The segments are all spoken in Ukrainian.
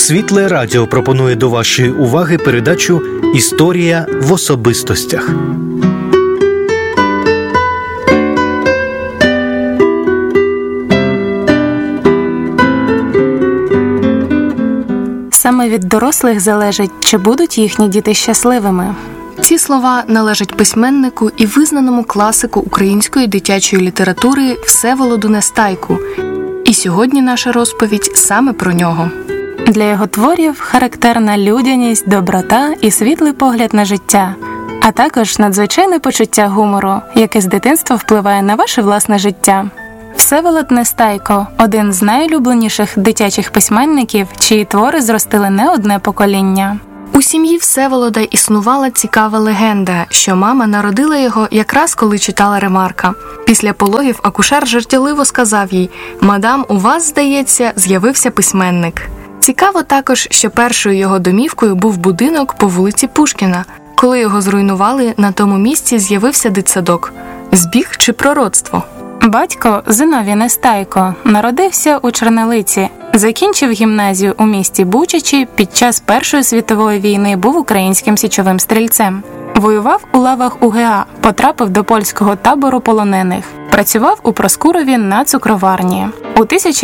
Світле Радіо пропонує до вашої уваги передачу «Історія в особистостях». Саме від дорослих залежить, чи будуть їхні діти щасливими. Ці слова належать письменнику і визнаному класику української дитячої літератури Всеволоду Нестайку. І сьогодні наша розповідь саме про нього. Для його творів характерна людяність, доброта і світлий погляд на життя, а також надзвичайне почуття гумору, яке з дитинства впливає на ваше власне життя. Всеволод Нестайко – один з найулюбленіших дитячих письменників, чиї твори зростили не одне покоління. У сім'ї Всеволода існувала цікава легенда, що мама народила його якраз коли читала Ремарка. Після пологів акушер жартівливо сказав їй: «Мадам, у вас, здається, з'явився письменник». Цікаво також, що першою його домівкою був будинок по вулиці Пушкіна. Коли його зруйнували, на тому місці з'явився дитсадок. Збіг чи пророцтво? Батько Зиновій Нестайко народився у Чернелиці, закінчив гімназію у місті Бучачі, під час Першої світової війни був українським січовим стрільцем. Воював у лавах УГА, потрапив до польського табору полонених. Працював у Проскурові на цукроварні. У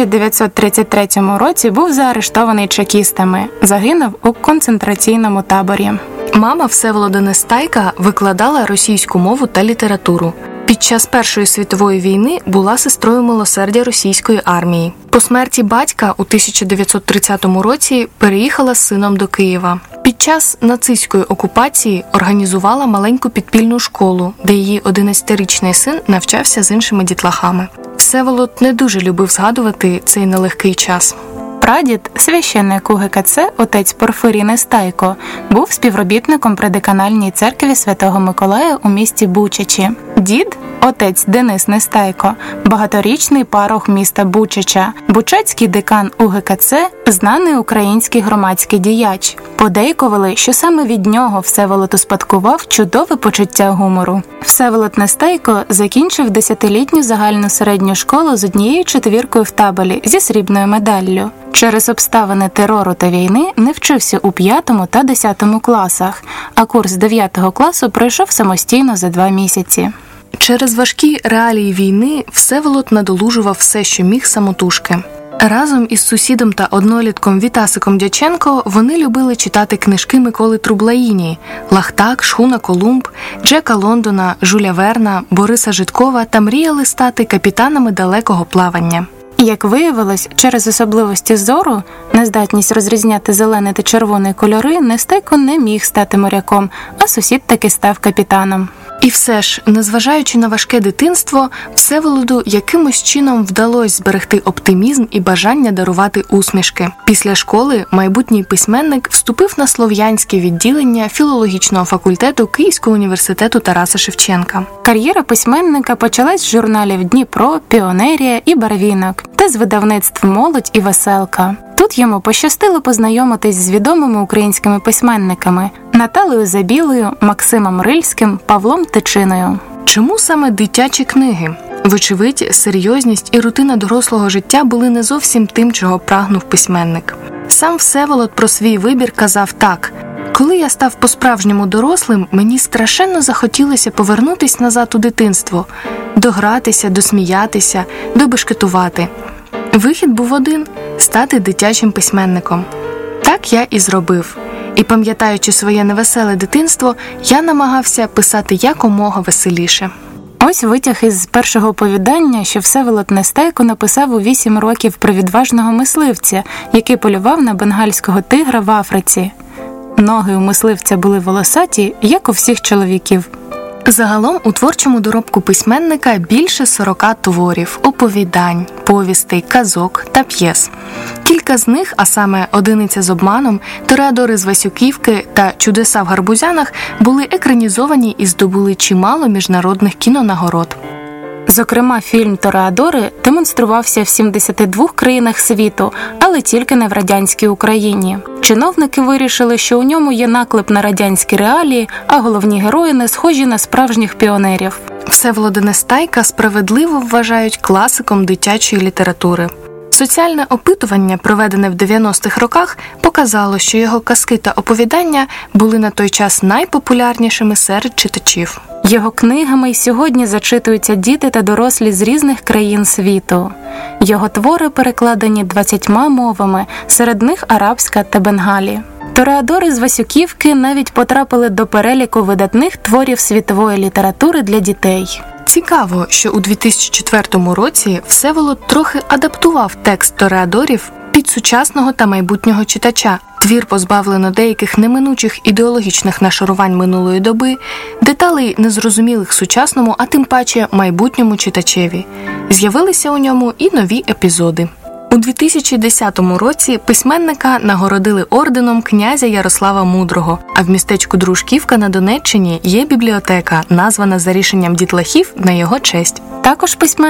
1933 році був заарештований чекістами, загинув у концентраційному таборі. Мама Всеволода Нестайка викладала російську мову та літературу. Під час Першої світової війни була сестрою милосердя російської армії. По смерті батька у 1930 році переїхала з сином до Києва. Під час нацистської окупації організувала маленьку підпільну школу, де її 11-річний син навчався з іншими дітлахами. Всеволод не дуже любив згадувати цей нелегкий час. Прадід, священник УГКЦ, отець Порфирій Нестайко, був співробітником при деканальній церкві Святого Миколая у місті Бучачі. Дід, отець Денис Нестайко, багаторічний парох міста Бучача, бучацький декан УГКЦ, знаний український громадський діяч. Подейкували, що саме від нього Всеволод успадкував чудове почуття гумору. Всеволод Нестайко закінчив 10-літню загальну середню школу з 1/4 в табелі зі срібною медаллю. Через обставини терору та війни не вчився у 5 та 10 класах, а курс 9 класу пройшов самостійно за 2 місяці. Через важкі реалії війни Всеволод надолужував все, що міг самотужки. Разом із сусідом та однолітком Вітасиком Дяченко вони любили читати книжки Миколи Трублаїні – «Лахтак», «Шхуна Колумб», Джека Лондона, Жюля Верна, Бориса Житкова та мріяли стати капітанами далекого плавання. Як виявилось, через особливості зору, нездатність розрізняти зелений та червоний кольори, Нестайко не міг стати моряком, а сусід таки став капітаном. І все ж, незважаючи на важке дитинство, Всеволоду якимось чином вдалося зберегти оптимізм і бажання дарувати усмішки. Після школи майбутній письменник вступив на слов'янське відділення філологічного факультету Київського університету Тараса Шевченка. Кар'єра письменника почалась з журналів «Дніпро», «Піонерія» і «Барвінок» та з видавництв «Молодь» і «Веселка». Тут йому пощастило познайомитись з відомими українськими письменниками Наталею Забілою, Максимом Рильським, Павлом Тичиною. Чому саме дитячі книги? Вочевидь, серйозність і рутина дорослого життя були не зовсім тим, чого прагнув письменник. Сам Всеволод про свій вибір казав так: «Коли я став по-справжньому дорослим, мені страшенно захотілося повернутись назад у дитинство, догратися, досміятися, добешкетувати. Вихід був один – стати дитячим письменником. Так я і зробив. І пам'ятаючи своє невеселе дитинство, я намагався писати якомога веселіше». Ось витяг із першого оповідання, що Всеволод Нестайко написав у 8 років про відважного мисливця, який полював на бенгальського тигра в Африці. Ноги у мисливця були волосаті, як у всіх чоловіків. Загалом у творчому доробку письменника більше 40 творів, оповідань, повістей, казок та п'єс. Кілька з них, а саме «Одиниця з обманом», «Тореадори з Васюківки» та «Чудеса в гарбузянах» були екранізовані і здобули чимало міжнародних кінонагород. Зокрема, фільм «Тореадори» демонструвався в 72 країнах світу, але тільки не в радянській Україні. Чиновники вирішили, що у ньому є наклеп на радянські реалії, а головні герої не схожі на справжніх піонерів. Всеволода Нестайка справедливо вважають класиком дитячої літератури. Соціальне опитування, проведене в 90-х роках, показало, що його казки та оповідання були на той час найпопулярнішими серед читачів. Його книгами й сьогодні зачитуються діти та дорослі з різних країн світу. Його твори перекладені 20 мовами, серед них арабська та бенгалі. Тореадори з Васюківки навіть потрапили до переліку видатних творів світової літератури для дітей. Цікаво, що у 2004 році Всеволод трохи адаптував текст тореадорів під сучасного та майбутнього читача. Твір позбавлено деяких неминучих ідеологічних нашарувань минулої доби, деталей незрозумілих сучасному, а тим паче майбутньому читачеві. З'явилися у ньому і нові епізоди. У 2010 році письменника нагородили орденом князя Ярослава Мудрого, а в містечку Дружківка на Донеччині є бібліотека, названа за рішенням дітлахів на його честь. Також письменник